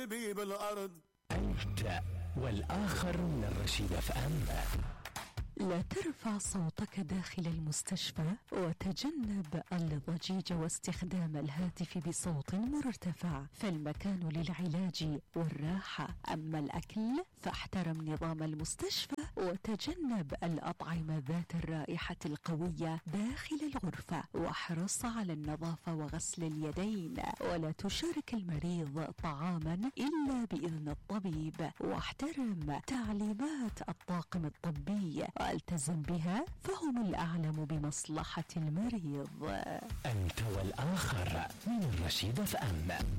قلبي بالأرض. أنت والآخر من الرشيد FM. لا ترفع صوتك داخل المستشفى، وتجنب الضجيج واستخدام الهاتف بصوت مرتفع، فالمكان للعلاج والراحة. أما الأكل فاحترم نظام المستشفى، وتجنب الأطعمة ذات الرائحة القوية داخل الغرفة، واحرص على النظافة وغسل اليدين، ولا تشارك المريض طعاما إلا بإذن الطبيب، واحترم تعليمات الطاقم الطبي والتزم بها، فهم الأعلم بمصلحة المريض. أنت والآخر من الرشيد FM.